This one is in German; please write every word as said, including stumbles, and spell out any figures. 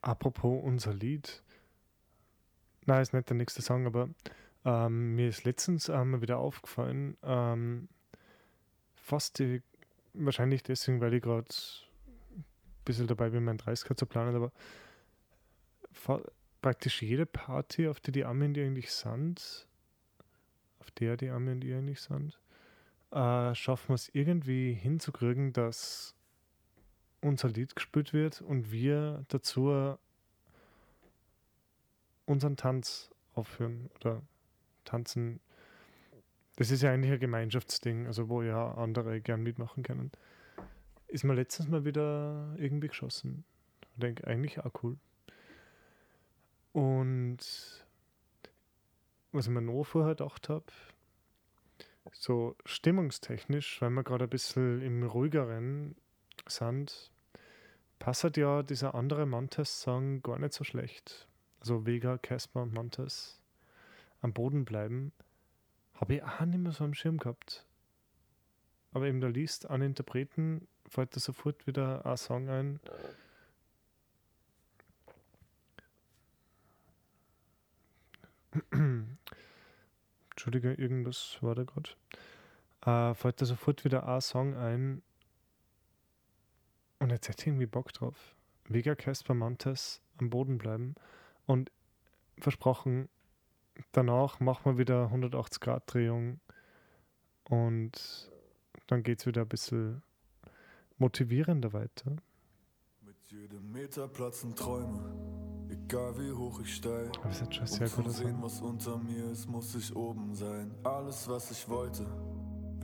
Apropos unser Lied. Nein, ist nicht der nächste Song, aber ähm, mir ist letztens einmal wieder aufgefallen, ähm, fast die, wahrscheinlich deswegen, weil ich gerade ein bisschen dabei bin, meinen dreißiger zu planen, aber fa- praktisch jede Party, auf die die Arme und ich eigentlich sind, auf der die Arme und ich eigentlich sind, äh, schaffen wir es irgendwie hinzukriegen, dass unser Lied gespielt wird und wir dazu unseren Tanz aufführen oder tanzen. Das ist ja eigentlich ein Gemeinschaftsding, also wo ja andere gern mitmachen können. Ist mir letztens mal wieder irgendwie geschossen. Ich denke, eigentlich auch cool. Und was ich mir noch vorher gedacht habe, so stimmungstechnisch, weil wir gerade ein bisschen im ruhigeren sind, passt ja dieser andere Mantas-Song gar nicht so schlecht. Also Vega, Casper und Mantas am Boden bleiben, habe ich auch nicht mehr so am Schirm gehabt. Aber eben da liest an Interpreten, fällt da sofort wieder ein Song ein. Entschuldige, irgendwas war da gerade. Äh, fällt da sofort wieder ein Song ein. Und jetzt hätte ich irgendwie Bock drauf. Vega, Casper, Mantas am Boden bleiben. Und versprochen, danach machen wir wieder hundertachtzig Grad Drehung. Und dann geht es wieder ein bisschen motivierender weiter. Mit jedem Meter platzen Träume, egal wie hoch ich steig. Aber es ist schon sehr Um zu guter sehen, Song. was unter mir ist, muss ich oben sein. Alles, was ich wollte,